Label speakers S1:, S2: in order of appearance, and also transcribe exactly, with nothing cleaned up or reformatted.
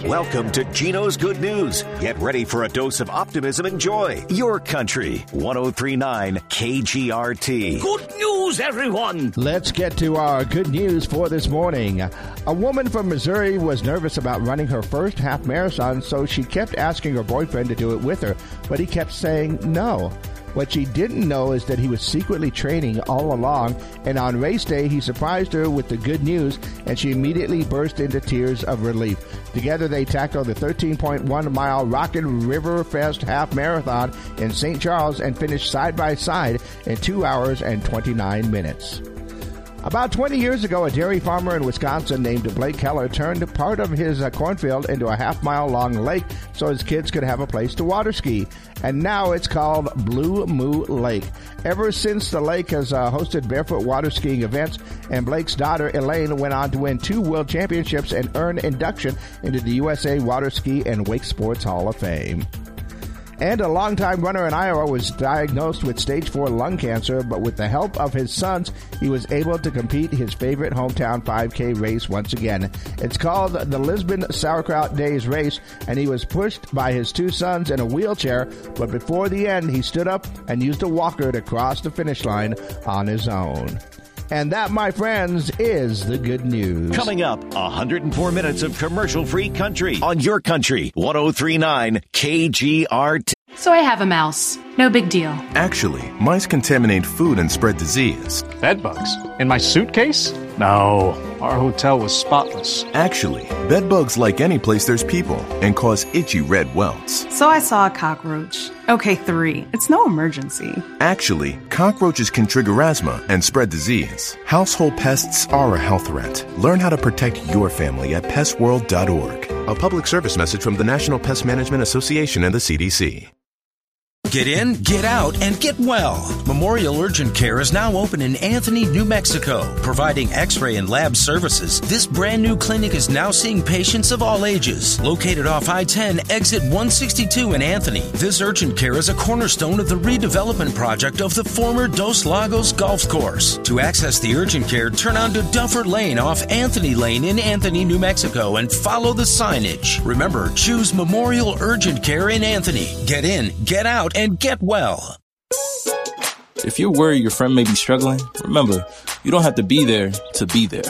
S1: Welcome to Gino's Good News. Get ready for a dose of optimism and joy. Your country. one oh three point nine K G R T.
S2: Good news, everyone.
S3: Let's get to our good news for this morning. A woman from Missouri was nervous about running her first half marathon, so she kept asking her boyfriend to do it with her, but he kept saying no. What she didn't know is that he was secretly training all along, and on race day, he surprised her with the good news, and she immediately burst into tears of relief. Together, they tackled the thirteen point one mile Rocket River Fest half marathon in Saint Charles and finished side by side in two hours and twenty-nine minutes. About twenty years ago, a dairy farmer in Wisconsin named Blake Keller turned part of his uh, cornfield into a half-mile-long lake so his kids could have a place to water ski. And now it's called Blue Moo Lake. Ever since, the lake has uh, hosted barefoot water skiing events, and Blake's daughter, Elaine, went on to win two world championships and earn induction into the U S A Water Ski and Wake Sports Hall of Fame. And a longtime runner in Iowa was diagnosed with stage four lung cancer, but with the help of his sons, he was able to compete his favorite hometown five K race once again. It's called the Lisbon Sauerkraut Days Race, and he was pushed by his two sons in a wheelchair, but before the end, he stood up and used a walker to cross the finish line on his own. And that, my friends, is the good news.
S1: Coming up, one hundred four minutes of commercial-free country on your country. one oh three point nine K G R T.
S4: So I have a mouse. No big deal.
S5: Actually, mice contaminate food and spread disease.
S6: Bed bugs? In my suitcase? No, our hotel was spotless.
S5: Actually, bed bugs like any place there's people and cause itchy red welts.
S7: So I saw a cockroach. Okay, three. It's no emergency.
S5: Actually, cockroaches can trigger asthma and spread disease. Household pests are a health threat. Learn how to protect your family at pest world dot org. A public service message from the National Pest Management Association and the C D C.
S2: Get in, get out, and get well. Memorial Urgent Care is now open in Anthony, New Mexico, providing x-ray and lab services. This brand new clinic is now seeing patients of all ages. Located off I ten, exit one sixty-two in Anthony, this urgent care is a cornerstone of the redevelopment project of the former Dos Lagos Golf Course. To access the urgent care, turn onto Duffer Lane off Anthony Lane in Anthony, New Mexico, and follow the signage. Remember, choose Memorial Urgent Care in Anthony. Get in, get out, and get well.
S8: If you're worried your friend may be struggling, remember, you don't have to be there to be there.